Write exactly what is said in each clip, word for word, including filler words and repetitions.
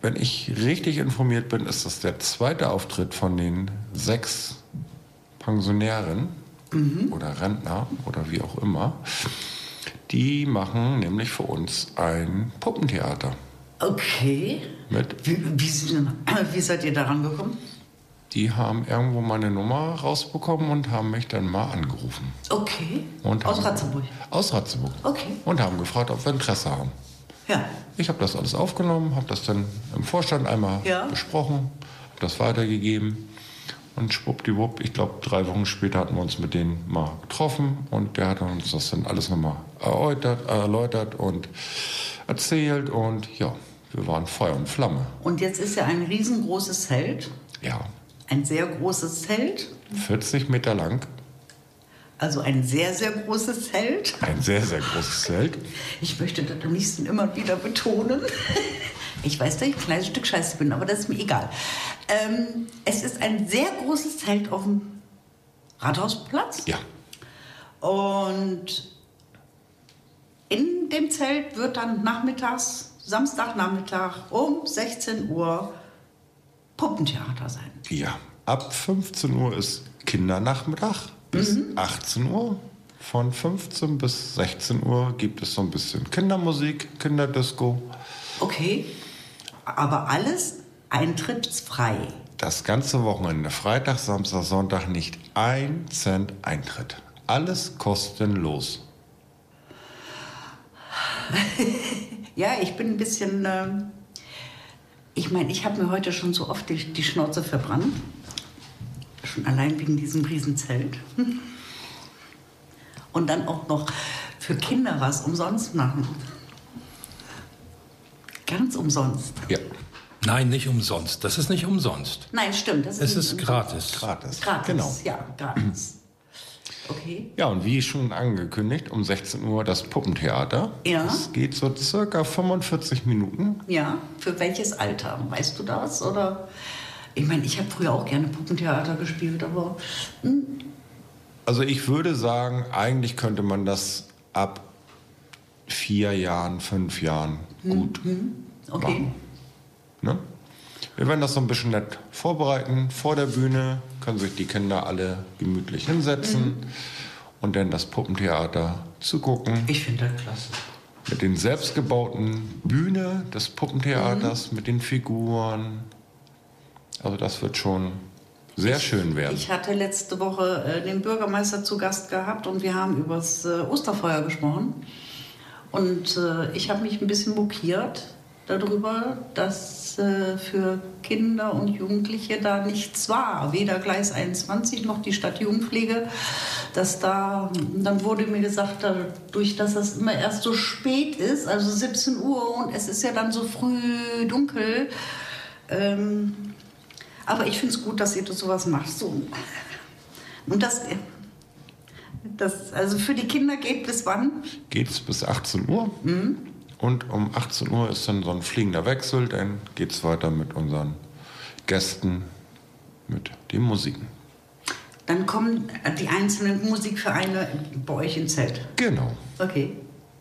wenn ich richtig informiert bin, ist das der zweite Auftritt von den sechs Pensionären mhm. oder Rentner oder wie auch immer. Die machen nämlich für uns ein Puppentheater. Okay. Mit wie, wie, wie seid ihr daran gekommen? Die haben irgendwo meine Nummer rausbekommen und haben mich dann mal angerufen. Okay. Und aus haben, Ratzeburg? Aus Ratzeburg. Okay. Und haben gefragt, ob wir Interesse haben. Ja. Ich habe das alles aufgenommen, habe das dann im Vorstand einmal ja. besprochen, habe das weitergegeben. Und schwuppdiwupp, ich glaube, drei Wochen später hatten wir uns mit denen mal getroffen. Und der hat uns das dann alles nochmal erläutert, erläutert und erzählt. Und ja, wir waren Feuer und Flamme. Und jetzt ist ja ein riesengroßes Zelt. Ja. Ein sehr großes Zelt. vierzig Meter lang. Also ein sehr, sehr großes Zelt. Ein sehr, sehr großes Zelt. Ich möchte das am liebsten immer wieder betonen. Ich weiß, dass ich ein kleines Stück Scheiße bin, aber das ist mir egal. Ähm, es ist ein sehr großes Zelt auf dem Rathausplatz. Ja. Und in dem Zelt wird dann nachmittags, Samstagnachmittag um sechzehn Uhr Puppentheater sein. Ja, ab fünfzehn Uhr ist Kindernachmittag bis mhm. achtzehn Uhr. Von fünfzehn bis sechzehn Uhr gibt es so ein bisschen Kindermusik, Kinderdisco. Okay, aber alles eintrittsfrei. Das ganze Wochenende, Freitag, Samstag, Sonntag, nicht ein Cent Eintritt. Alles kostenlos. Ja, ich bin ein bisschen... Äh Ich meine, ich habe mir heute schon so oft die, die Schnauze verbrannt. Schon allein wegen diesem Riesenzelt. Und dann auch noch für Kinder was umsonst machen. Ganz umsonst. Ja. Nein, nicht umsonst. Das ist nicht umsonst. Nein, stimmt. Das ist es ist umsonst. gratis. Gratis. Gratis, genau. Ja, gratis. Okay. Ja, und wie schon angekündigt, um sechzehn Uhr das Puppentheater. Ja. Es geht so circa fünfundvierzig Minuten. Ja, für welches Alter? Weißt du das? Oder? Ich meine, ich habe früher auch gerne Puppentheater gespielt, aber... Hm. Also ich würde sagen, eigentlich könnte man das ab vier Jahren, fünf Jahren gut hm. Okay. machen. Ne? Wir werden das so ein bisschen nett vorbereiten. Vor der Bühne können sich die Kinder alle gemütlich hinsetzen mhm. und dann das Puppentheater zugucken. Ich finde das klasse. Mit den selbstgebauten Bühne des Puppentheaters, mhm. mit den Figuren. Also das wird schon sehr ich, schön werden. Ich hatte letzte Woche äh, den Bürgermeister zu Gast gehabt und wir haben über das äh, Osterfeuer gesprochen. Und äh, ich habe mich ein bisschen mokiert darüber, dass äh, für Kinder und Jugendliche da nichts war. Weder Gleis einundzwanzig noch die Stadtjugendpflege. Dass da, dann wurde mir gesagt, dadurch, dass das immer erst so spät ist, also siebzehn Uhr und es ist ja dann so früh dunkel. Ähm, aber ich finde es gut, dass ihr das sowas macht. So. Und das, das, also für die Kinder geht bis wann? Geht es bis achtzehn Uhr. Mhm. Und um achtzehn Uhr ist dann so ein fliegender Wechsel, dann geht es weiter mit unseren Gästen, mit den Musiken. Dann kommen die einzelnen Musikvereine bei euch ins Zelt? Genau. Okay.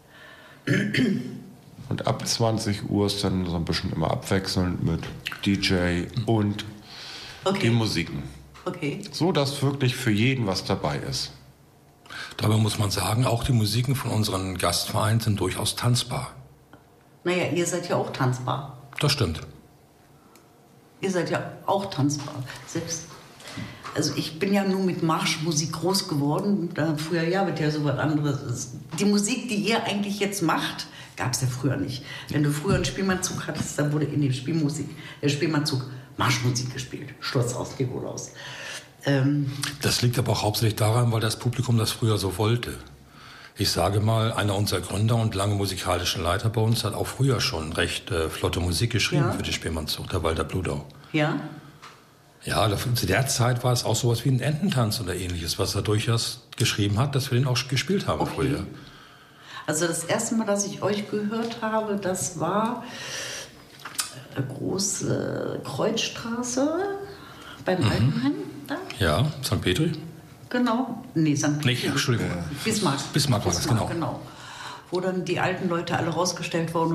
Und ab zwanzig Uhr ist dann so ein bisschen immer abwechselnd mit D J und okay. die Musiken. Okay. So, dass wirklich für jeden was dabei ist. Dabei muss man sagen, auch die Musiken von unseren Gastvereinen sind durchaus tanzbar. Naja, ihr seid ja auch tanzbar. Das stimmt. Ihr seid ja auch tanzbar. Selbst, also ich bin ja nur mit Marschmusik groß geworden. Da früher ja wird ja so was anderes. Die Musik, die ihr eigentlich jetzt macht, gab es ja früher nicht. Wenn du früher einen Spielmannzug hattest, dann wurde in dem Spielmusik, der Spielmannzug Marschmusik gespielt. Sturz aus, Nikolaus. Ähm, das liegt aber auch hauptsächlich daran, weil das Publikum das früher so wollte. Ich sage mal, einer unserer Gründer und lange musikalische Leiter bei uns hat auch früher schon recht äh, flotte Musik geschrieben ja. für die Spielmannzug, der Walter Bludau. Ja? Ja, zu der Zeit war es auch sowas wie ein Ententanz oder ähnliches, was er durchaus geschrieben hat, dass wir den auch gespielt haben okay. früher. Also das erste Mal, dass ich euch gehört habe, das war eine große Kreuzstraße beim mhm. Altenheim. Da? Ja, Sankt Petri. Genau. Nee, Sankt Petri. Nee, Entschuldigung. Bismarck. Bismarck war das, genau. genau. Wo dann die alten Leute alle rausgestellt wurden